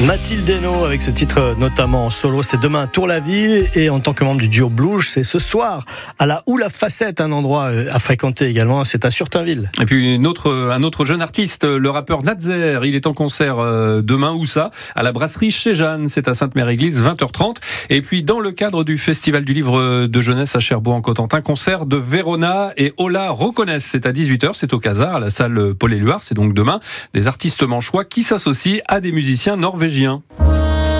Mathilde Henault avec ce titre notamment en solo, c'est demain à Tour-la-Ville et en tant que membre du duo Blouge, c'est ce soir à la Oula Facette, un endroit à fréquenter également, c'est à Surtainville. Et puis un autre jeune artiste, le rappeur Nadzer, il est en concert demain où ça à la brasserie chez Jeanne, c'est à Sainte-Mère-Église 20h30. Et puis dans le cadre du Festival du livre de jeunesse à Cherbourg-en-Cotentin, concert de Verona et Ola reconnaissent, c'est à 18h, c'est au Casar, à la salle Paul Éluard, c'est donc demain, des artistes manchois qui s'associent à des musiciens norvégiens.